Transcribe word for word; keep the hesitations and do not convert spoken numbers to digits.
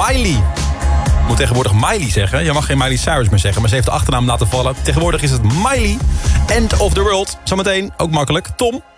Miley. Ik moet tegenwoordig Miley zeggen. Je mag geen Miley Cyrus meer zeggen, maar ze heeft de achternaam laten vallen. Tegenwoordig is het Miley. End of the world. Zometeen, ook makkelijk. Tom.